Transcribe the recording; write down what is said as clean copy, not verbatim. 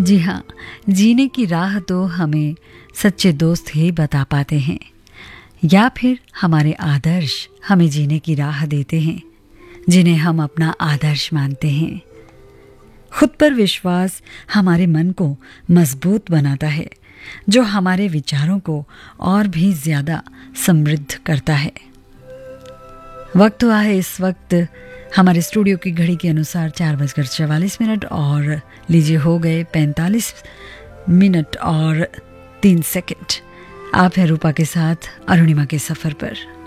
जी हाँ, जीने की राह तो हमें सच्चे दोस्त ही बता पाते हैं, या फिर हमारे आदर्श हमें जीने की राह देते हैं, जिन्हें हम अपना आदर्श मानते हैं। खुद पर विश्वास हमारे मन को मजबूत बनाता है, जो हमारे विचारों को और भी ज़्यादा समृद्ध करता है। वक्त हुआ है इस वक्त हमारे स्टूडियो की घड़ी के अनुसार 4:44 और लीजिए हो गए 45 मिनट और 3 सेकंड। आप हैं रूपा के साथ अरुणिमा के सफ़र पर।